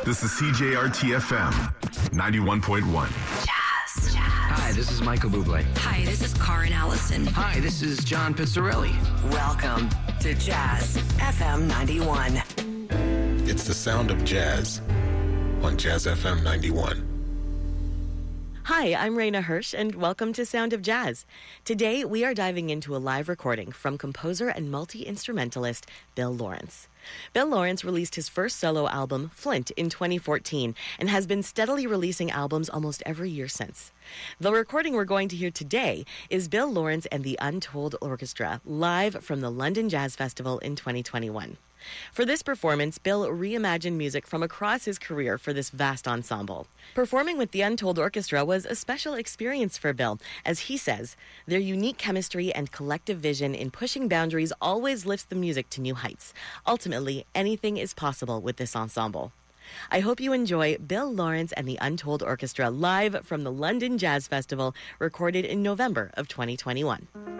This is CJRT-FM 91.1. Jazz. Hi, this is Michael Bublé. Hi, this is Karin Allison. Hi, this is John Pizzarelli. Welcome to Jazz FM 91. It's the sound of jazz on Jazz FM 91. Hi, I'm Raina Hirsch, and welcome to Sound of Jazz. Today, we are diving into a live recording from composer and multi-instrumentalist Bill Lawrence. Bill Lawrence released his first solo album, Flint, in 2014, and has been steadily releasing albums almost every year since. The recording we're going to hear today is Bill Lawrence and the Untold Orchestra, live from the London Jazz Festival in 2021. For this performance, Bill reimagined music from across his career for this vast ensemble. Performing with the Untold Orchestra was a special experience for Bill. As he says, their unique chemistry and collective vision in pushing boundaries always lifts the music to new heights. Ultimately, anything is possible with this ensemble. I hope you enjoy Bill Lawrence and the Untold Orchestra live from the London Jazz Festival, recorded in November of 2021.